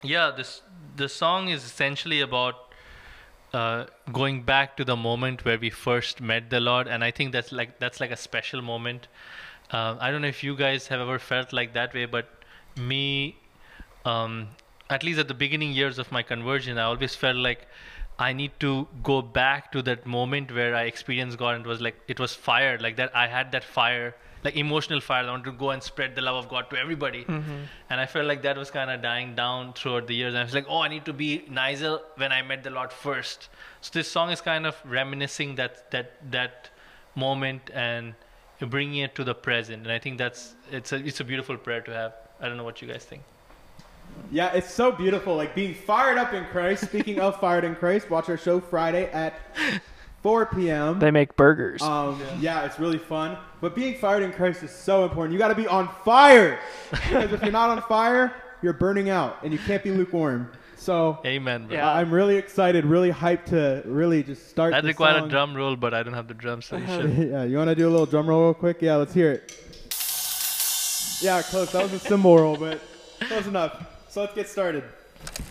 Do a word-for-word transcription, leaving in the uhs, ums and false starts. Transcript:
Yeah, this the song is essentially about uh, going back to the moment where we first met the Lord, and I think that's like that's like a special moment. Uh, I don't know if you guys have ever felt like that way, but me, um, at least at the beginning years of my conversion, I always felt like I need to go back to that moment where I experienced God, and it was like it was fire, like that. I had that fire, like emotional fire. I wanted to go and spread the love of God to everybody, Mm-hmm. and I felt like that was kind of dying down throughout the years. And I was like, oh, I need to be nicer when I met the Lord first. So this song is kind of reminiscing that that that moment and bringing it to the present. And I think that's it's a it's a beautiful prayer to have. I don't know what you guys think. Yeah, it's so beautiful. Like being fired up in Christ. Speaking of fired in Christ, watch our show Friday at four p.m. They make burgers. Um, yeah, it's really fun. But being fired in Christ is so important. You got to be on fire. Because if you're not on fire, you're burning out, and you can't be lukewarm. So Amen, bro. Yeah. I'm really excited, really hyped to really just start. That the required song. a drum roll, but I don't have the drums, so you should. Yeah, you want to do a little drum roll real quick? Yeah, let's hear it. Yeah, close. That was a cymbal roll, but close enough. So let's get started.